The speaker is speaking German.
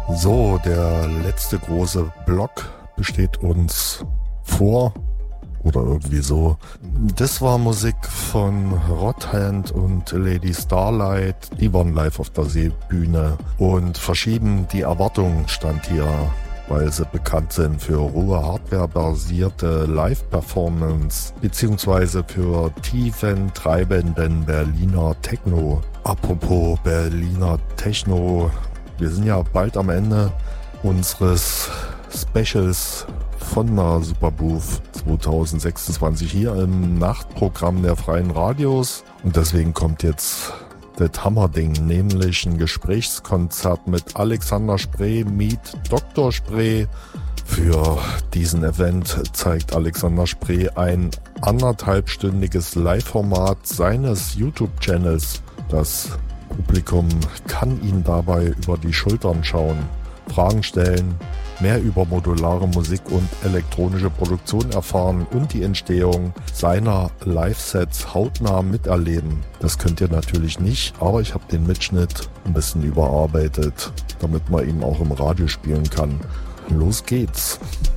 So, der letzte große Block besteht uns vor oder irgendwie so. Das war Musik von Rodhand und Lady Starlight. Die waren live auf der Seebühne und verschieben die Erwartungen stand hier, weil sie bekannt sind für rohe Hardware-basierte Live-Performance beziehungsweise für tiefen, treibenden Berliner Techno. Apropos Berliner Techno, wir sind ja bald am Ende unseres Specials von der Superbooth 2026 hier im Nachtprogramm der Freien Radios. Und deswegen kommt jetzt das Hammerding, nämlich ein Gesprächskonzert mit Alexander Spree meet Dr. Spree. Für diesen Event zeigt Alexander Spree ein 1,5-stündiges Live-Format seines YouTube-Channels. Das Publikum kann ihn dabei über die Schultern schauen, Fragen stellen, mehr über modulare Musik und elektronische Produktion erfahren und die Entstehung seiner Live-Sets hautnah miterleben. Das könnt ihr natürlich nicht, aber ich habe den Mitschnitt ein bisschen überarbeitet, damit man ihn auch im Radio spielen kann. Los geht's!